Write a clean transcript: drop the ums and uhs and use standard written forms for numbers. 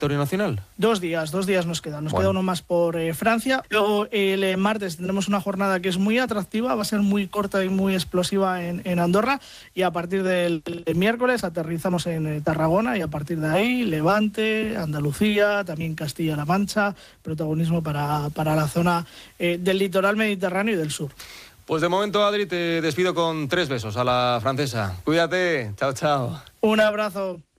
territorio nacional? 2 días nos quedan. Nos queda uno más por Francia. Luego el martes tendremos una jornada que es muy atractiva, va a ser muy corta y muy explosiva en Andorra, y a partir del miércoles aterrizamos en Tarragona, y a partir de ahí Levante, Andalucía, también Castilla-La Mancha, protagonismo para la zona del litoral mediterráneo y del sur. Pues de momento, Adri, te despido con 3 besos a la francesa. Cuídate, chao, chao. Un abrazo.